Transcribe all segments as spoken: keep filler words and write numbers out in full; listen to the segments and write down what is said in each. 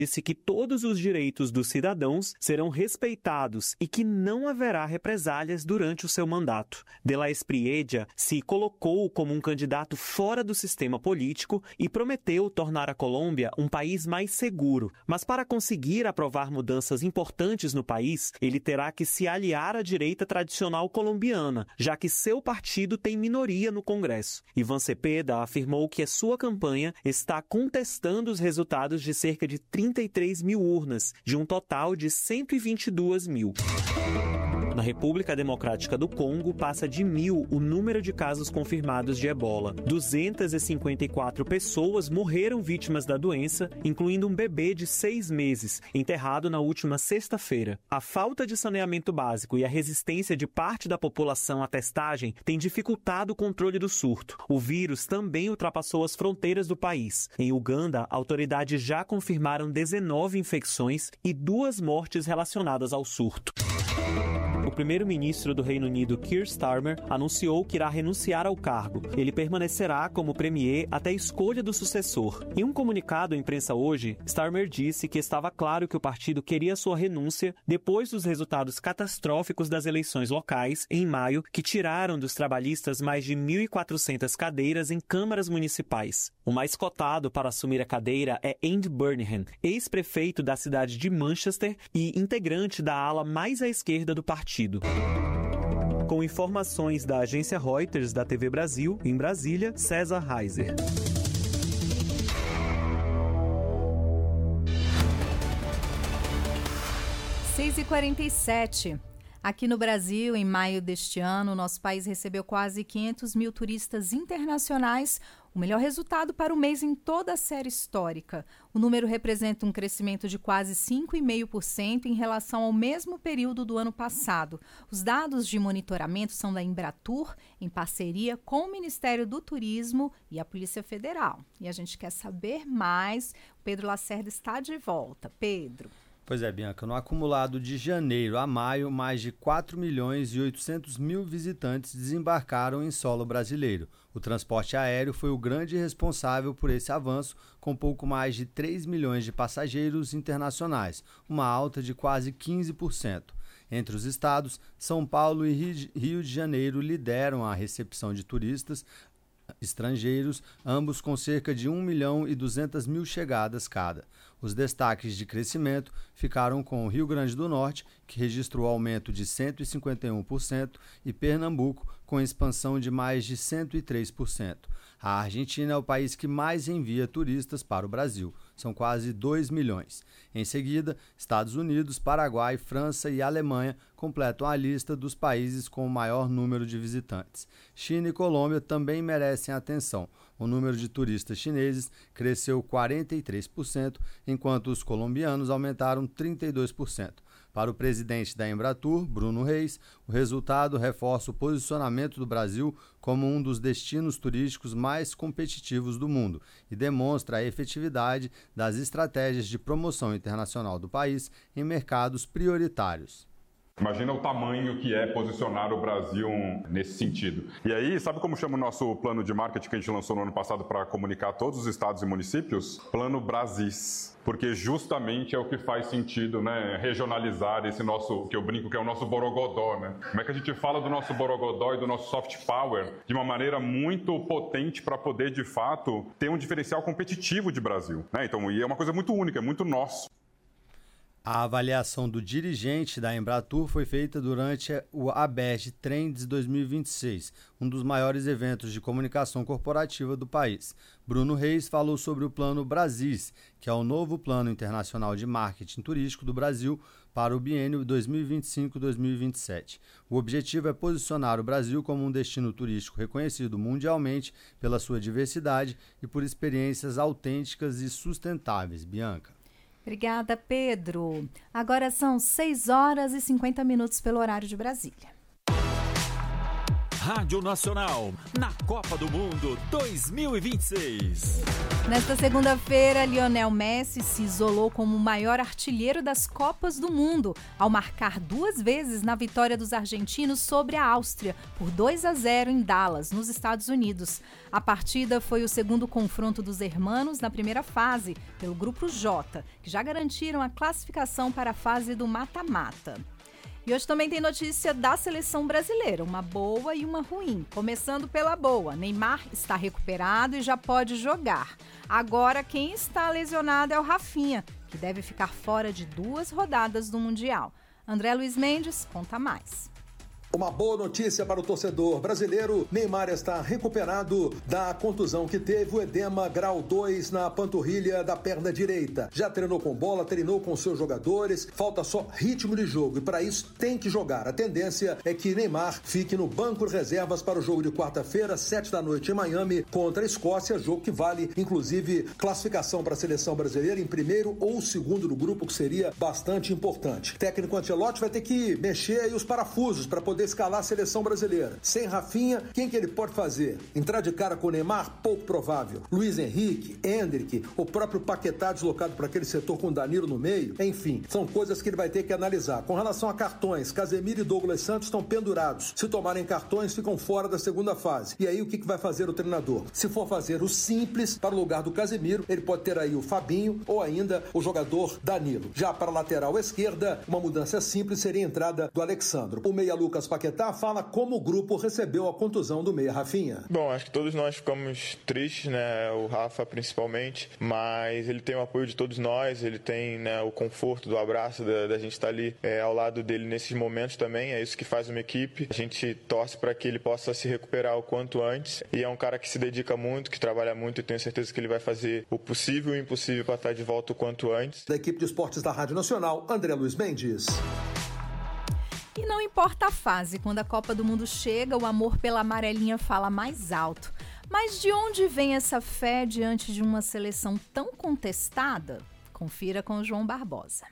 disse que todos os direitos dos cidadãos serão respeitados e que não haverá represálias durante o seu mandato. De la Espriella se colocou como um candidato fora do sistema político e prometeu tornar a Colômbia um país mais seguro. Mas para conseguir aprovar mudanças importantes no país, ele terá que se aliar à direita tradicional colombiana, já que seu partido tem minoria no Congresso. Ivan Cepeda afirmou que a sua campanha está contestando os resultados de cerca de trinta e três mil urnas, de um total de cento e vinte e duas mil. Na República Democrática do Congo, passa de mil o número de casos confirmados de ebola. duzentas e cinquenta e quatro pessoas morreram vítimas da doença, incluindo um bebê de seis meses, enterrado na última sexta-feira. A falta de saneamento básico e a resistência de parte da população à testagem têm dificultado o controle do surto. O vírus também ultrapassou as fronteiras do país. Em Uganda, autoridades já confirmaram dezenove infecções e duas mortes relacionadas ao surto. O primeiro-ministro do Reino Unido, Keir Starmer, anunciou que irá renunciar ao cargo. Ele permanecerá como premier até a escolha do sucessor. Em um comunicado à imprensa hoje, Starmer disse que estava claro que o partido queria sua renúncia depois dos resultados catastróficos das eleições locais, em maio, que tiraram dos trabalhistas mais de mil e quatrocentas cadeiras em câmaras municipais. O mais cotado para assumir a cadeira é Andy Burnham, ex-prefeito da cidade de Manchester e integrante da ala mais à esquerda do partido. Com informações da agência Reuters da T V Brasil, em Brasília, César Reiser. seis e quarenta e sete. Aqui no Brasil, em maio deste ano, nosso país recebeu quase quinhentos mil turistas internacionais, o melhor resultado para o mês em toda a série histórica. O número representa um crescimento de quase cinco vírgula cinco por cento em relação ao mesmo período do ano passado. Os dados de monitoramento são da Embratur, em parceria com o Ministério do Turismo e a Polícia Federal. E a gente quer saber mais. O Pedro Lacerda está de volta. Pedro. Pois é, Bianca, no acumulado de janeiro a maio, mais de quatro milhões e oitocentos mil visitantes desembarcaram em solo brasileiro. O transporte aéreo foi o grande responsável por esse avanço, com pouco mais de três milhões de passageiros internacionais, uma alta de quase quinze por cento. Entre os estados, São Paulo e Rio de Janeiro lideram a recepção de turistas estrangeiros, ambos com cerca de um milhão e duzentas mil chegadas cada. Os destaques de crescimento ficaram com o Rio Grande do Norte, que registrou aumento de cento e cinquenta e um por cento, e Pernambuco, com expansão de mais de cento e três por cento. A Argentina é o país que mais envia turistas para o Brasil, são quase dois milhões. Em seguida, Estados Unidos, Paraguai, França e Alemanha completam a lista dos países com o maior número de visitantes. China e Colômbia também merecem atenção. O número de turistas chineses cresceu quarenta e três por cento, enquanto os colombianos aumentaram trinta e dois por cento. Para o presidente da Embratur, Bruno Reis, o resultado reforça o posicionamento do Brasil como um dos destinos turísticos mais competitivos do mundo e demonstra a efetividade das estratégias de promoção internacional do país em mercados prioritários. Imagina o tamanho que é posicionar o Brasil nesse sentido. E aí, sabe como chama o nosso plano de marketing que a gente lançou no ano passado para comunicar a todos os estados e municípios? Plano Brasis. Porque justamente é o que faz sentido, né, regionalizar esse nosso, que eu brinco que é o nosso borogodó, né? Como é que a gente fala do nosso borogodó e do nosso soft power de uma maneira muito potente para poder, de fato, ter um diferencial competitivo de Brasil, né? Então, e é uma coisa muito única, é muito nosso. A avaliação do dirigente da Embratur foi feita durante o ABERT Trends dois mil e vinte e seis, um dos maiores eventos de comunicação corporativa do país. Bruno Reis falou sobre o Plano Brasis, que é o novo Plano Internacional de Marketing Turístico do Brasil para o biênio dois mil e vinte e cinco a dois mil e vinte e sete. O objetivo é posicionar o Brasil como um destino turístico reconhecido mundialmente pela sua diversidade e por experiências autênticas e sustentáveis. Bianca. Obrigada, Pedro. Agora são seis horas e cinquenta minutos pelo horário de Brasília. Rádio Nacional, na Copa do Mundo dois mil e vinte e seis. Nesta segunda-feira, Lionel Messi se isolou como o maior artilheiro das Copas do Mundo, ao marcar duas vezes na vitória dos argentinos sobre a Áustria, por dois a zero em Dallas, nos Estados Unidos. A partida foi o segundo confronto dos hermanos na primeira fase, pelo Grupo J, que já garantiram a classificação para a fase do mata-mata. E hoje também tem notícia da seleção brasileira, uma boa e uma ruim. Começando pela boa, Neymar está recuperado e já pode jogar. Agora quem está lesionado é o Rafinha, que deve ficar fora de duas rodadas do Mundial. André Luiz Mendes conta mais. Uma boa notícia para o torcedor brasileiro. Neymar está recuperado da contusão que teve, o edema grau dois na panturrilha da perna direita. Já treinou com bola, treinou com seus jogadores, falta só ritmo de jogo e para isso tem que jogar. A tendência é que Neymar fique no banco de reservas para o jogo de quarta-feira, sete da noite em Miami, contra a Escócia, jogo que vale inclusive classificação para a seleção brasileira em primeiro ou segundo do grupo, que seria bastante importante. O técnico Ancelotti vai ter que mexer aí os parafusos para poder escalar a seleção brasileira. Sem Rafinha, quem que ele pode fazer? Entrar de cara com o Neymar? Pouco provável. Luiz Henrique, Endrick, o próprio Paquetá deslocado para aquele setor com o Danilo no meio. Enfim, são coisas que ele vai ter que analisar. Com relação a cartões, Casemiro e Douglas Santos estão pendurados. Se tomarem cartões, ficam fora da segunda fase. E aí o que, que vai fazer o treinador? Se for fazer o simples para o lugar do Casemiro, ele pode ter aí o Fabinho ou ainda o jogador Danilo. Já para a lateral esquerda, uma mudança simples seria a entrada do Alexandro. O meia Lucas Paquetá fala como o grupo recebeu a contusão do meia Rafinha. Bom, acho que todos nós ficamos tristes, né? O Rafa principalmente, mas ele tem o apoio de todos nós, ele tem, né, o conforto do abraço, da, da gente estar ali é, ao lado dele nesses momentos também, é isso que faz uma equipe. A gente torce para que ele possa se recuperar o quanto antes e é um cara que se dedica muito, que trabalha muito e tenho certeza que ele vai fazer o possível e o impossível para estar de volta o quanto antes. Da equipe de esportes da Rádio Nacional, André Luiz Mendes. E não importa a fase, quando a Copa do Mundo chega, o amor pela amarelinha fala mais alto. Mas de onde vem essa fé diante de uma seleção tão contestada? Confira com o João Barbosa.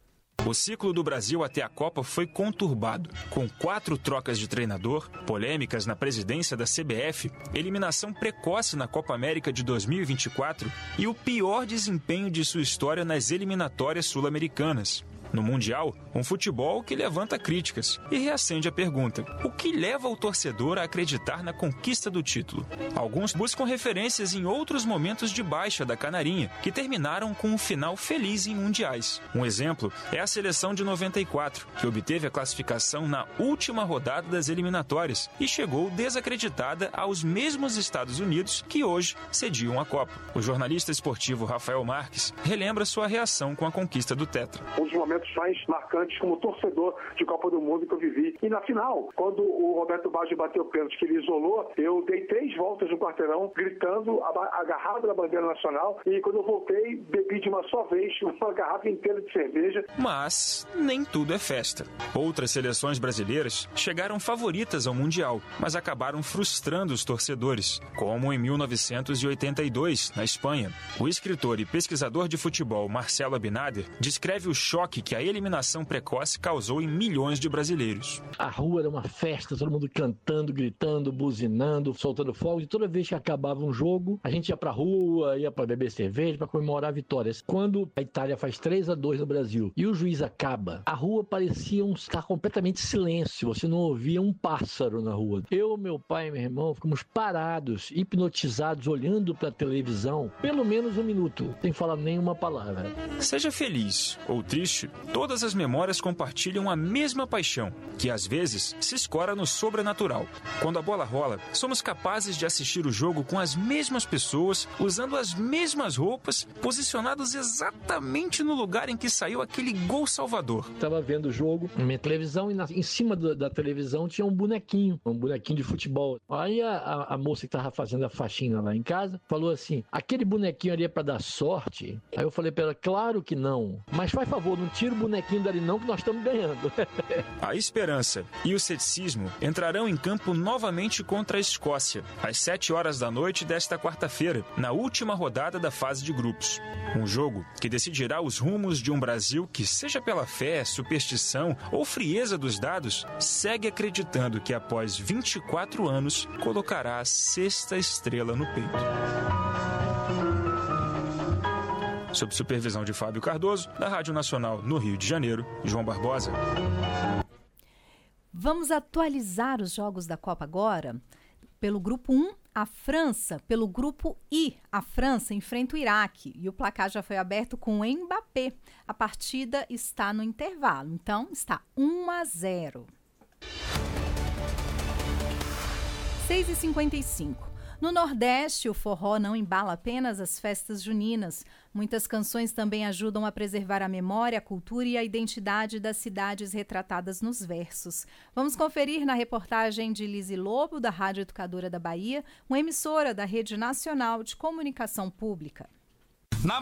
O ciclo do Brasil até a Copa foi conturbado, com quatro trocas de treinador, polêmicas na presidência da C B F, eliminação precoce na Copa América de dois mil e vinte e quatro e o pior desempenho de sua história nas eliminatórias sul-americanas. No Mundial, um futebol que levanta críticas e reacende a pergunta: o que leva o torcedor a acreditar na conquista do título? Alguns buscam referências em outros momentos de baixa da Canarinha, que terminaram com um final feliz em mundiais. Um exemplo é a seleção de noventa e quatro, que obteve a classificação na última rodada das eliminatórias e chegou desacreditada aos mesmos Estados Unidos que hoje sediam a Copa. O jornalista esportivo Rafael Marques relembra sua reação com a conquista do Tetra. Os momentos mais marcantes como torcedor de Copa do Mundo que eu vivi. E na final, quando o Roberto Baggio bateu o pênalti que ele isolou, eu dei três voltas no quarteirão, gritando, agarrado na bandeira nacional, e quando eu voltei, bebi de uma só vez uma garrafa inteira de cerveja. Mas nem tudo é festa. Outras seleções brasileiras chegaram favoritas ao Mundial, mas acabaram frustrando os torcedores, como em mil novecentos e oitenta e dois, na Espanha. O escritor e pesquisador de futebol Marcelo Abinader descreve o choque que a eliminação precoce causou em milhões de brasileiros. A rua era uma festa, todo mundo cantando, gritando, buzinando, soltando fogo. E toda vez que acabava um jogo, a gente ia pra rua, ia pra beber cerveja, pra comemorar vitórias. Quando a Itália faz três a dois no Brasil e o juiz acaba, a rua parecia um estar completamente silêncio. Você não ouvia um pássaro na rua. Eu, meu pai e meu irmão ficamos parados, hipnotizados, olhando pra televisão, pelo menos um minuto, sem falar nenhuma palavra. Seja feliz ou triste, todas as memórias compartilham a mesma paixão, que às vezes se escora no sobrenatural. Quando a bola rola, somos capazes de assistir o jogo com as mesmas pessoas, usando as mesmas roupas, posicionados exatamente no lugar em que saiu aquele gol salvador. Estava vendo o jogo na minha televisão e na, em cima do, da televisão tinha um bonequinho, um bonequinho de futebol. Aí a, a, a moça que estava fazendo a faxina lá em casa falou assim: aquele bonequinho ali é para dar sorte? Aí eu falei para ela: claro que não, mas faz favor, não tira tira o bonequinho dali não, que nós estamos ganhando. A esperança e o ceticismo entrarão em campo novamente contra a Escócia, às sete horas da noite desta quarta-feira, na última rodada da fase de grupos. Um jogo que decidirá os rumos de um Brasil que, seja pela fé, superstição ou frieza dos dados, segue acreditando que após vinte e quatro anos colocará a sexta estrela no peito. Sob supervisão de Fábio Cardoso, da Rádio Nacional no Rio de Janeiro, João Barbosa. Vamos atualizar os jogos da Copa agora? Pelo grupo um, a França. Pelo grupo I, a França enfrenta o Iraque. E o placar já foi aberto com o Mbappé. A partida está no intervalo, então está um a zero. seis e cinquenta e cinco. No Nordeste, o forró não embala apenas as festas juninas. Muitas canções também ajudam a preservar a memória, a cultura e a identidade das cidades retratadas nos versos. Vamos conferir na reportagem de Lise Lobo, da Rádio Educadora da Bahia, uma emissora da Rede Nacional de Comunicação Pública.